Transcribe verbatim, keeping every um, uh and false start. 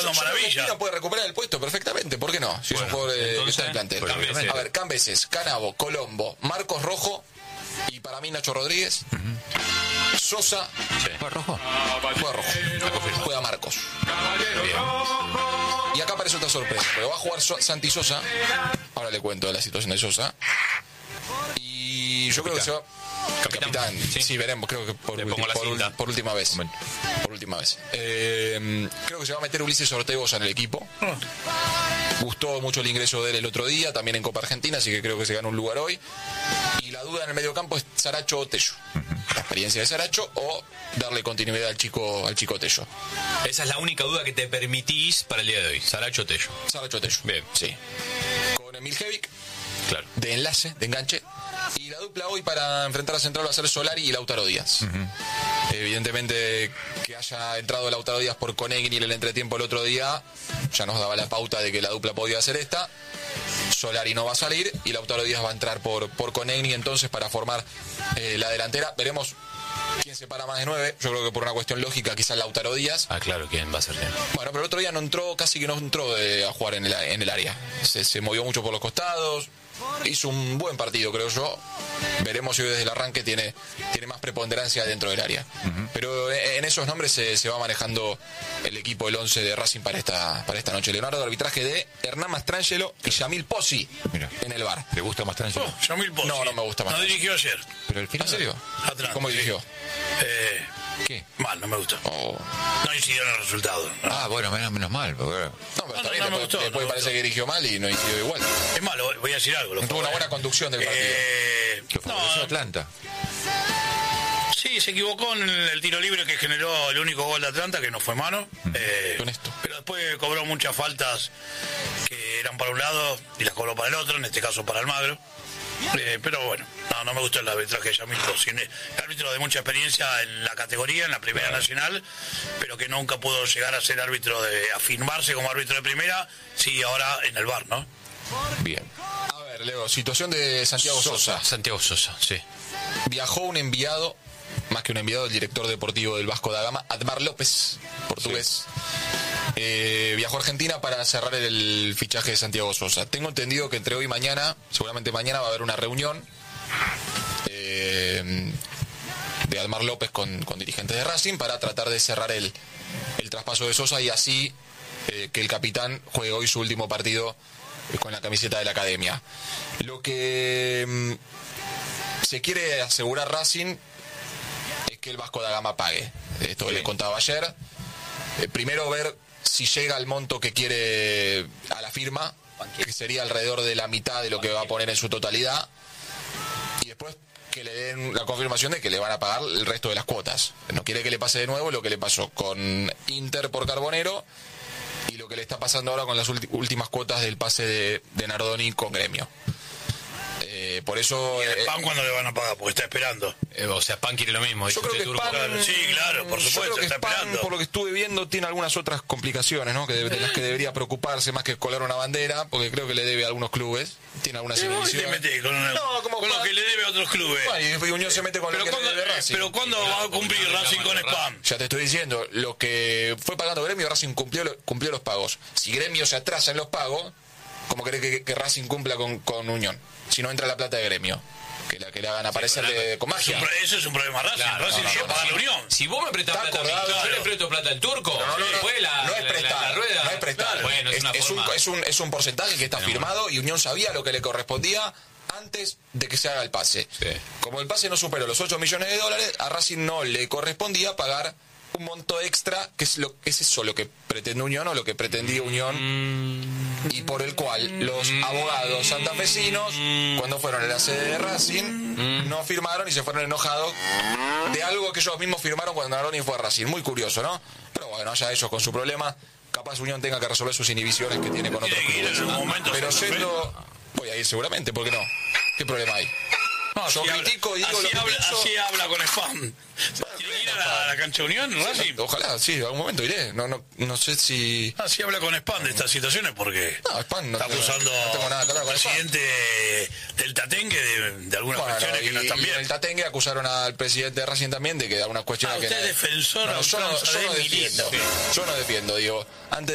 jugando maravilla. Argentina puede recuperar el puesto perfectamente, ¿por qué no? Si bueno, es un jugador de, que está en el plantel. A ver, Cambeses, Canavo, Colombo, Marcos Rojo y para mí Nacho Rodríguez. Uh-huh. Sosa. Sí. ¿Juega Rojo? Juega Rojo. Juega Marcos. Bien. Y acá aparece otra sorpresa, pero va a jugar so- Santi Sosa. Ahora le cuento de la situación de Sosa. Y yo Capitán. creo que se va... Capitán, Capitán. Sí. sí, veremos, creo que por, ulti- por, por, por última vez. Bueno. Por última vez. Eh, creo que se va a meter Ulises Ortegoza en el equipo. Oh. Gustó mucho el ingreso de él el otro día, también en Copa Argentina, así que creo que se gana un lugar hoy. Y la duda en el mediocampo es Saracho o Tello. Uh-huh. La experiencia de Saracho o darle continuidad al chico al chico Tello. Esa es la única duda que te permitís para el día de hoy. Saracho o Tello. Saracho o Tello. Bien. Sí. Con Emil Hevic. Claro. De enlace, de enganche. Y la dupla hoy para enfrentar a Central va a ser Solari y Lautaro Díaz. Uh-huh. Evidentemente que haya entrado Lautaro Díaz por Conegni en el entretiempo el otro día, ya nos daba la pauta de que la dupla podía ser esta. Solari no va a salir y Lautaro Díaz va a entrar por, por Conegni entonces para formar eh, la delantera. Veremos quién se para más de nueve. Yo creo que por una cuestión lógica quizás Lautaro Díaz. Ah, claro, ¿quién va a ser? Bueno, pero el otro día no entró, casi que no entró de, a jugar en el, en el área. Se, se movió mucho por los costados. Hizo un buen partido, creo yo. Veremos si hoy desde el arranque tiene, tiene más preponderancia dentro del área. Uh-huh. Pero en esos nombres se, se va manejando el equipo, el once de Racing para esta, para esta noche. Leonardo, arbitraje de Hernán Mastrangelo y Yamil Pozzi. Mira, en el bar. ¿Te gusta Mastrangelo? Oh, Yamil Pozzi. No, no me gusta más. No dirigió ayer. Pero el final, ¿en serio? Atlanta, ¿Cómo dirigió? Eh... ¿Qué? Mal, no me gustó. Oh. No incidió en el resultado. No. Ah, bueno, menos, menos mal. Porque... No, pero está no, bien, no, después, gustó, después no parece que dirigió mal y no incidió igual. Es malo, voy a decir algo. No tuvo una buena conducción del partido. Eh, que favoreció no, Atlanta. Sí, se equivocó en el tiro libre que generó el único gol de Atlanta, que no fue mano. Mm. Eh, pero después cobró muchas faltas que eran para un lado y las cobró para el otro, en este caso para Almagro. Eh, pero bueno, no, no me gustó el arbitraje de Yamil Pozzi, el árbitro de mucha experiencia en la categoría, en la primera nacional, pero que nunca pudo llegar a ser árbitro, de afirmarse como árbitro de primera, sí, ahora en el V A R, ¿no? Bien. A ver, Leo, situación de Santiago Sosa. Sosa. Santiago Sosa, sí. Viajó un enviado, más que un enviado, el director deportivo del Vasco da Gama, Admar López, portugués. Sí. Eh, viajó a Argentina para cerrar el fichaje de Santiago Sosa. Tengo entendido que entre hoy y mañana, seguramente mañana va a haber una reunión eh, de Admar López con, con dirigentes de Racing para tratar de cerrar el, el traspaso de Sosa y así eh, que el capitán juegue hoy su último partido eh, con la camiseta de la academia. Lo que mm, se quiere asegurar Racing es que el Vasco da Gama pague. Esto sí. Le contaba ayer. Eh, primero ver si llega al monto que quiere a la firma, que sería alrededor de la mitad de lo que va a poner en su totalidad, y después que le den la confirmación de que le van a pagar el resto de las cuotas. No quiere que le pase de nuevo lo que le pasó con Inter por Carbonero y lo que le está pasando ahora con las ulti- últimas cuotas del pase de, de Nardoni con Gremio. Eh, por eso... ¿Y el Pan eh, cuándo le van a pagar? Porque está esperando. Eh, o sea, Pan quiere lo mismo. Yo creo que Turco. Pan, claro, sí, claro, por supuesto, yo creo que está Pan, esperando. Por lo que estuve viendo, tiene algunas otras complicaciones, ¿no? Que de, de las que debería preocuparse más que colgar una bandera, porque creo que le debe a algunos clubes. Tiene algunas inhibiciones. Con, una, no, como con lo que le debe a otros clubes. Bueno, y Unión se mete con pero lo que cuando, le debe Racing. Pero ¿cuándo va a cumplir Racing con Spam? Ya te estoy diciendo, lo que fue pagando Gremio, Racing cumplió, cumplió los pagos. Si Gremio se atrasa en los pagos, ¿cómo cree que, que Racing cumpla con, con Unión? Si no entra la plata de Gremio. Que la que le hagan aparecerle sí, con magia. Eso es un problema Racing. Claro, Racing no, no, no, no, para no. la Unión. Si vos me prestás plata acordado, a mí, claro. yo le presto plata al Turco. No, no, no, después no, la, no es prestar, la, la, la rueda. no es prestar. Claro, bueno, es, es, una es, forma. un, es, un, es un porcentaje que está no, firmado bueno. Y Unión sabía lo que le correspondía antes de que se haga el pase. Sí. Como el pase no superó los ocho millones de dólares, a Racing no le correspondía pagar un monto extra, que es, lo, que es eso lo que pretende Unión o lo que pretendía Unión, mm. y por el cual los mm. abogados santafesinos, mm. cuando fueron a la sede de Racing, mm. no firmaron y se fueron enojados de algo que ellos mismos firmaron cuando Nardoni fue a Racing. Muy curioso, ¿no? Pero bueno, allá ellos con su problema, capaz Unión tenga que resolver sus inhibiciones que tiene con otros clubes. Pero yendo, voy a ir seguramente, ¿por qué no? ¿Qué problema hay? No, yo critico habla, y digo así lo que habla, pienso. Así habla con Spam. ¿Tiene que ir a la, a la cancha de Unión, Racing? Sí, ojalá, sí, en algún momento iré. No, no, no sé si... Así habla con Spam de estas situaciones porque no, Spam no está tengo, acusando no tengo nada claro al presidente del Tatengue de, de algunas bueno, cuestiones y, que no están bien. Y en el Tatengue acusaron al presidente de Racing también de que de algunas cuestiones ah, que... usted es defensor no, yo, no, yo, no defiendo, sí. yo no defiendo, digo... Antes